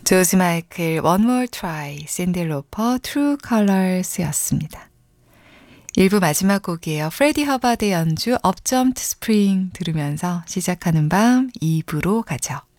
조지 마이클 One More Try, 샌디 로퍼 True Colors였습니다. 1부 마지막 곡이에요. 프레디 허바드의 연주 Up Jumped Spring 들으면서 시작하는 밤 2부로 가죠.